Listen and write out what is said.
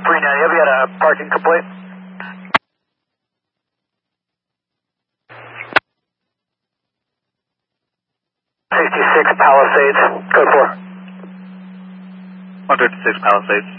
390, have you got a parking complaint? #66 Palisades, code 4. 156 Palisades.